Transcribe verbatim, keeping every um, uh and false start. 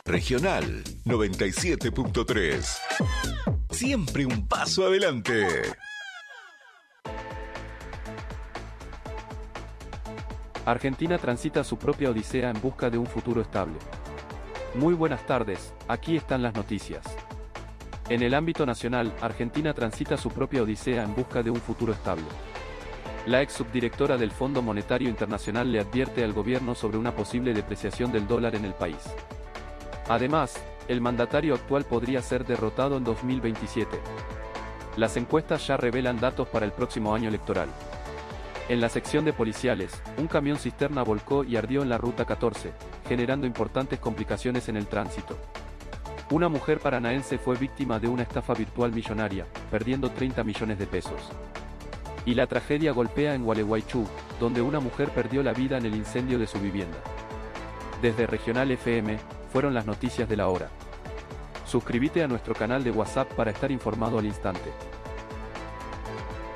Regional noventa y siete punto tres. Siempre un paso adelante. Argentina transita su propia odisea en busca de un futuro estable. Muy buenas tardes, aquí están las noticias. En el ámbito nacional, Argentina transita su propia odisea en busca de un futuro estable. La ex subdirectora del Fondo Monetario Internacional le advierte al gobierno sobre una posible depreciación del dólar en el país. Además, el mandatario actual podría ser derrotado en dos mil veintisiete. Las encuestas ya revelan datos para el próximo año electoral. En la sección de policiales, un camión cisterna volcó y ardió en la ruta catorce, generando importantes complicaciones en el tránsito. Una mujer paranaense fue víctima de una estafa virtual millonaria, perdiendo treinta millones de pesos. Y la tragedia golpea en Gualeguaychú, donde una mujer perdió la vida en el incendio de su vivienda. Desde Regional F M, fueron las noticias de la hora. Suscríbete a nuestro canal de WhatsApp para estar informado al instante.